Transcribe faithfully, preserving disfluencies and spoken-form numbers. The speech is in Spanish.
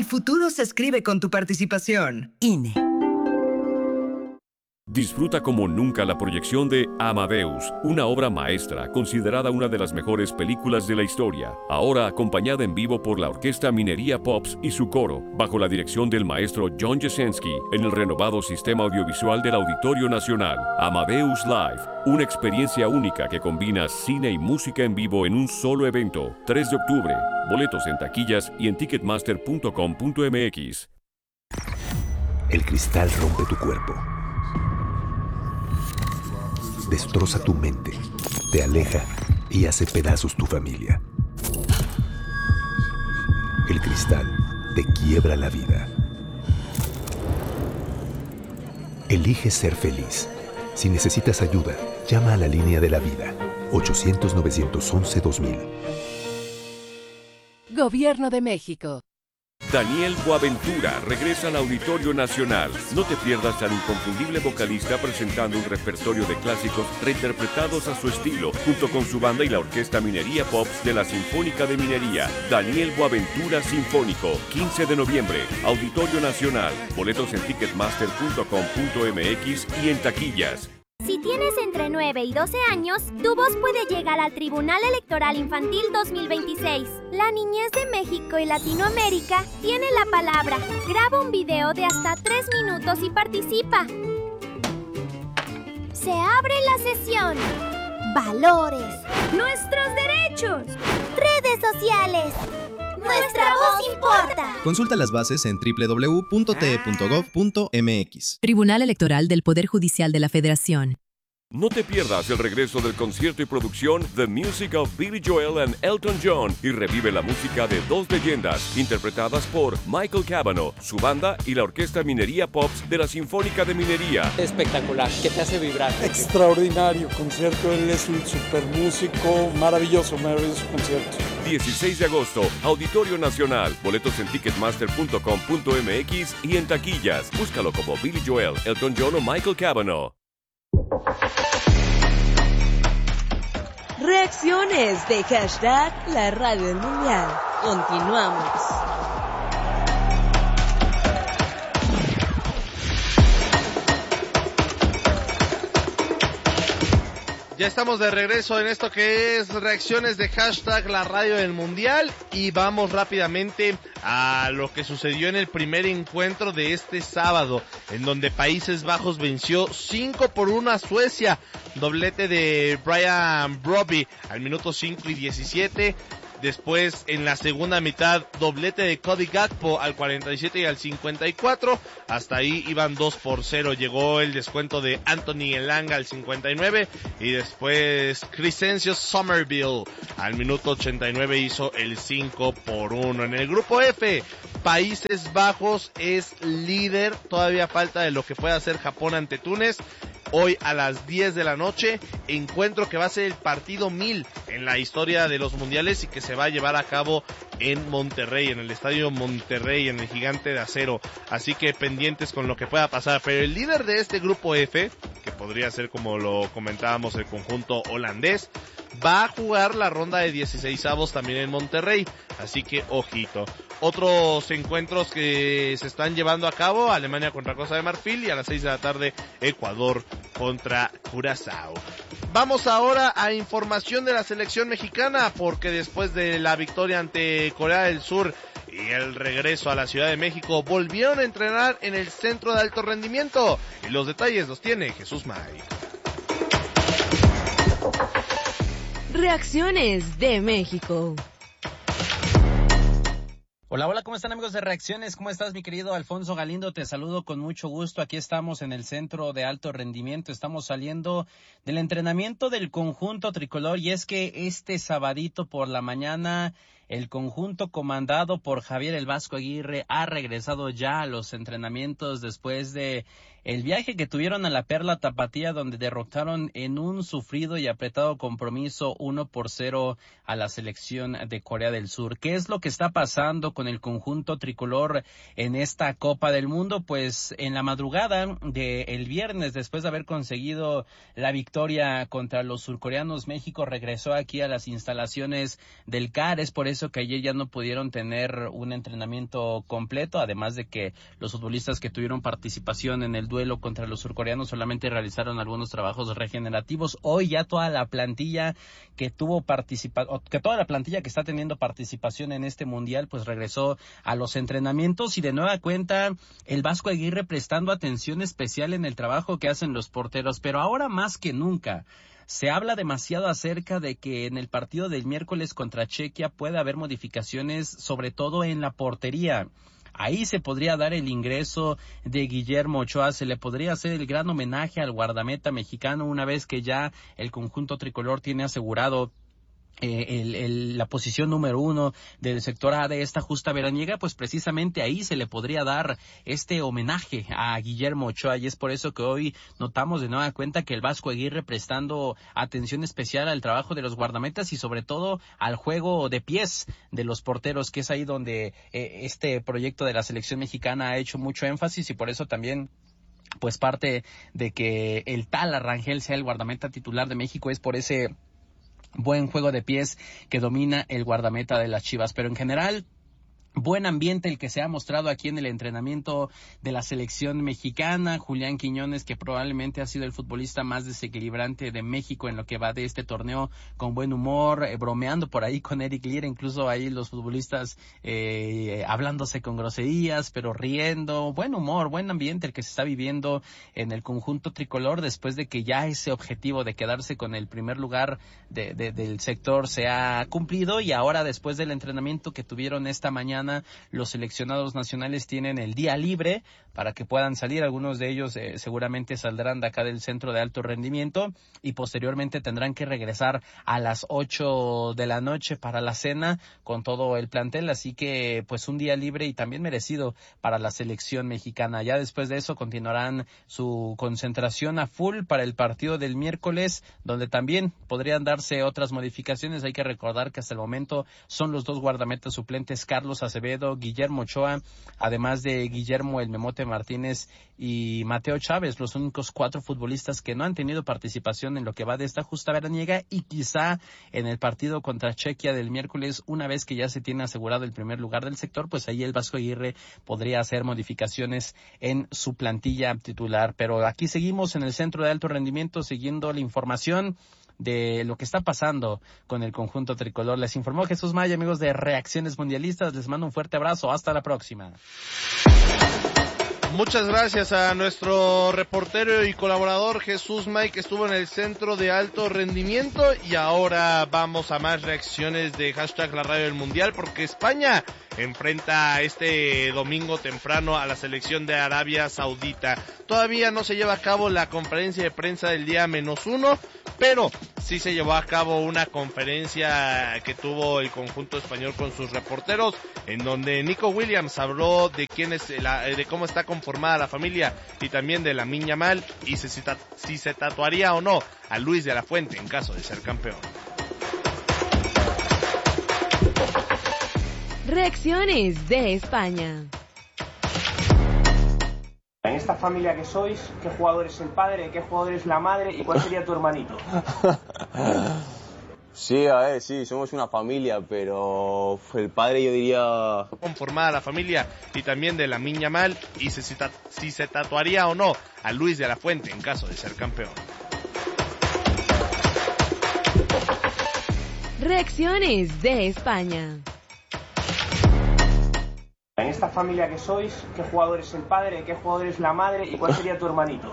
futuro se escribe con tu participación. I N E. Disfruta como nunca la proyección de Amadeus, una obra maestra considerada una de las mejores películas de la historia, ahora acompañada en vivo por la Orquesta Minería Pops y su coro, bajo la dirección del maestro John Jasenski, en el renovado sistema audiovisual del Auditorio Nacional. Amadeus Live, una experiencia única que combina cine y música en vivo en un solo evento. tres de octubre, boletos en taquillas y en ticketmaster punto com punto m x. El cristal rompe tu cuerpo. Destroza tu mente, te aleja y hace pedazos tu familia. El cristal te quiebra la vida. Elige ser feliz. Si necesitas ayuda, llama a la línea de la vida. ochocientos, novecientos once, dos mil. Gobierno de México. Daniel Boaventura regresa al Auditorio Nacional. No te pierdas al inconfundible vocalista presentando un repertorio de clásicos reinterpretados a su estilo, junto con su banda y la Orquesta Minería Pops de la Sinfónica de Minería. Daniel Boaventura Sinfónico, quince de noviembre, Auditorio Nacional. Boletos en ticketmaster punto com punto m x y en taquillas. Si tienes entre nueve y doce años, tu voz puede llegar al Tribunal Electoral Infantil dos mil veintiséis. La niñez de México y Latinoamérica tiene la palabra. Graba un video de hasta tres minutos y participa. Se abre la sesión. Valores. Nuestros derechos. Redes sociales. Nuestra voz importa. Consulta las bases en doble u doble u doble u punto t e punto gov punto m x. Tribunal Electoral del Poder Judicial de la Federación. No te pierdas el regreso del concierto y producción The Music of Billy Joel and Elton John y revive la música de dos leyendas interpretadas por Michael Cavanaugh, su banda y la Orquesta Minería Pops de la Sinfónica de Minería. Espectacular, que te hace vibrar. Extraordinario concierto, él es un super músico, maravilloso, maravilloso concierto. dieciséis de agosto, Auditorio Nacional. Boletos en ticketmaster punto com punto m x y en taquillas. Búscalo como Billy Joel, Elton John o Michael Cavanaugh. Reacciones de hashtag La Radio del Mundial. Continuamos. Ya estamos de regreso en esto que es reacciones de hashtag La Radio del Mundial y vamos rápidamente a lo que sucedió en el primer encuentro de este sábado, en donde Países Bajos venció cinco por uno a Suecia, doblete de Brian Brobbey al minuto cinco y diecisiete. Después, en la segunda mitad, doblete de Cody Gakpo al cuarenta y siete y al cincuenta y cuatro. Hasta ahí iban dos por cero. Llegó el descuento de Anthony Elanga al cincuenta y nueve. Y después, Crescencio Somerville al minuto ochenta y nueve hizo el cinco por uno. En el grupo F, Países Bajos es líder. Todavía falta de lo que pueda hacer Japón ante Túnez. Hoy a las diez de la noche, encuentro que va a ser el partido mil en la historia de los mundiales y que se va a llevar a cabo en Monterrey, en el Estadio Monterrey, en el Gigante de Acero. Así que pendientes con lo que pueda pasar. Pero el líder de este grupo F, que podría ser como lo comentábamos el conjunto holandés, va a jugar la ronda de dieciseisavos también en Monterrey. Así que ojito. Otros encuentros que se están llevando a cabo: Alemania contra Costa de Marfil y a las seis de la tarde Ecuador contra Curazao. Vamos ahora a información de la selección mexicana, porque después de la victoria ante Corea del Sur y el regreso a la Ciudad de México, volvieron a entrenar en el Centro de Alto Rendimiento. Y los detalles los tiene Jesús May. Reacciones de México. Hola, hola, ¿cómo están, amigos de Reacciones? ¿Cómo estás, mi querido Alfonso Galindo? Te saludo con mucho gusto. Aquí estamos en el Centro de Alto Rendimiento. Estamos saliendo del entrenamiento del conjunto tricolor, y es que este sabadito por la mañana el conjunto comandado por Javier El Vasco Aguirre ha regresado ya a los entrenamientos después de el viaje que tuvieron a la Perla Tapatía, donde derrotaron en un sufrido y apretado compromiso uno por cero a la selección de Corea del Sur. ¿Qué es lo que está pasando con el conjunto tricolor en esta Copa del Mundo? Pues en la madrugada del viernes, después de haber conseguido la victoria contra los surcoreanos, México regresó aquí a las instalaciones del C A R. Es por eso que ayer ya no pudieron tener un entrenamiento completo, además de que los futbolistas que tuvieron participación en el duelo contra los surcoreanos solamente realizaron algunos trabajos regenerativos. Hoy ya toda la plantilla que tuvo participación, que toda la plantilla que está teniendo participación en este mundial, pues regresó a los entrenamientos y de nueva cuenta el Vasco Aguirre prestando atención especial en el trabajo que hacen los porteros, pero ahora más que nunca se habla demasiado acerca de que en el partido del miércoles contra Chequia puede haber modificaciones, sobre todo en la portería. Ahí se podría dar el ingreso de Guillermo Ochoa, se le podría hacer el gran homenaje al guardameta mexicano una vez que ya el conjunto tricolor tiene asegurado Eh, el, el, la posición número uno del sector A de esta justa veraniega, pues precisamente ahí se le podría dar este homenaje a Guillermo Ochoa, y es por eso que hoy notamos de nueva cuenta que el Vasco Aguirre prestando atención especial al trabajo de los guardametas y sobre todo al juego de pies de los porteros, que es ahí donde eh, este proyecto de la selección mexicana ha hecho mucho énfasis, y por eso también pues parte de que el Tala Rangel sea el guardameta titular de México es por ese buen juego de pies que domina el guardameta de las Chivas. Pero en general, buen ambiente el que se ha mostrado aquí en el entrenamiento de la selección mexicana. Julián Quiñones, que probablemente ha sido el futbolista más desequilibrante de México en lo que va de este torneo, con buen humor, eh, bromeando por ahí con Eric Lira, incluso ahí los futbolistas eh, hablándose con groserías, pero riendo. Buen humor, buen ambiente el que se está viviendo en el conjunto tricolor después de que ya ese objetivo de quedarse con el primer lugar de, de, del sector se ha cumplido, y ahora después del entrenamiento que tuvieron esta mañana, los seleccionados nacionales tienen el día libre para que puedan salir. Algunos de ellos eh, seguramente saldrán de acá del centro de alto rendimiento y posteriormente tendrán que regresar a las ocho de la noche para la cena con todo el plantel, así que pues un día libre y también merecido para la selección mexicana. Ya después de eso continuarán su concentración a full para el partido del miércoles, donde también podrían darse otras modificaciones. Hay que recordar que hasta el momento son los dos guardametas suplentes Carlos Acevedo, Guillermo Ochoa, además de Guillermo El Memote Martínez y Mateo Chávez, los únicos cuatro futbolistas que no han tenido participación en lo que va de esta justa veraniega, y quizá en el partido contra Chequia del miércoles, una vez que ya se tiene asegurado el primer lugar del sector, pues ahí el Vasco Aguirre podría hacer modificaciones en su plantilla titular. Pero aquí seguimos en el centro de alto rendimiento siguiendo la información de lo que está pasando con el conjunto tricolor. Les informó Jesús Maya, amigos de Reacciones Mundialistas. Les mando un fuerte abrazo. Hasta la próxima. Muchas gracias a nuestro reportero y colaborador Jesús May, que estuvo en el centro de alto rendimiento. Y ahora vamos a más reacciones de hashtag La Radio del Mundial, porque España enfrenta este domingo temprano a la selección de Arabia Saudita. Todavía no se lleva a cabo la conferencia de prensa del día menos uno, pero sí se llevó a cabo una conferencia que tuvo el conjunto español con sus reporteros, en donde Nico Williams habló de quién es la, de cómo está conformada la familia y también de Lamine Yamal, y si, si se tatuaría o no a Luis de la Fuente en caso de ser campeón. Reacciones de España. En esta familia que sois, ¿qué jugador es el padre, qué jugador es la madre y cuál sería tu hermanito? Sí, a ver, sí, somos una familia, pero el padre yo diría... Conformada la familia y también de Lamine Yamal, y si, si se tatuaría o no a Luis de la Fuente en caso de ser campeón. Reacciones de España. En esta familia que sois, ¿qué jugador es el padre, qué jugador es la madre y cuál sería tu hermanito?